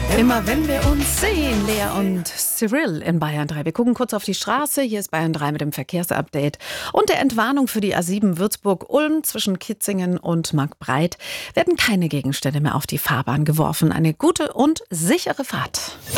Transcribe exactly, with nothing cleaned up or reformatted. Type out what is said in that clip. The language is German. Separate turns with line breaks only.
Immer wenn wir uns sehen, Lea und Cyril in Bayern drei. Wir gucken kurz auf die Straße. Hier ist Bayern drei mit dem Verkehrsupdate und der Entwarnung für die A sieben Würzburg-Ulm zwischen Kitzingen und Marktbreit werden keine Gegenstände mehr auf die Fahrbahn geworfen. Eine gute und sichere Fahrt.